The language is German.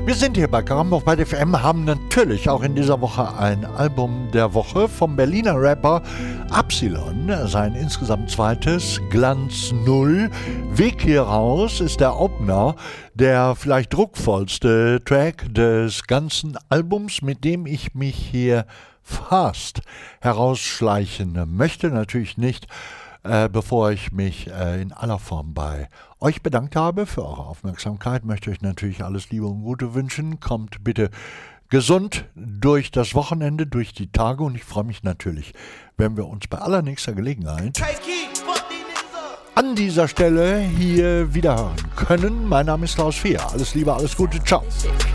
Wir sind hier bei Karamboch bei der FM, haben natürlich auch in dieser Woche ein Album der Woche vom Berliner Rapper Absilon, sein insgesamt zweites, Glanz Null. Weg hier raus ist der Opener, der vielleicht druckvollste Track des ganzen Albums, mit dem ich mich hier fast herausschleichen möchte. Natürlich nicht, bevor ich mich in aller Form bei euch bedankt habe für eure Aufmerksamkeit, möchte euch natürlich alles Liebe und Gute wünschen. Kommt bitte gesund durch das Wochenende, durch die Tage und ich freue mich natürlich, wenn wir uns bei allernächster Gelegenheit an dieser Stelle hier wiederhören können. Mein Name ist Klaus Fehr. Alles Liebe, alles Gute, ciao.